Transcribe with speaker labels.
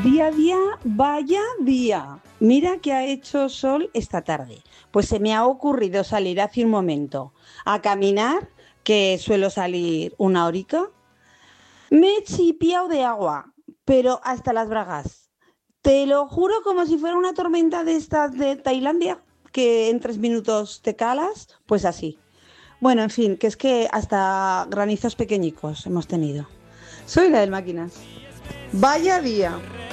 Speaker 1: Día a día, vaya día. Mira que ha hecho sol esta tarde. Pues se me ha ocurrido salir hace un momento a caminar, que suelo salir una horica. Me he chipiado de agua, pero hasta las bragas. Te lo juro como si fuera una tormenta de estas de Tailandia, que en 3 minutos te calas, pues así. Bueno, en fin, que es que hasta granizos pequeñicos hemos tenido. Soy la del Máquinas. Vaya día.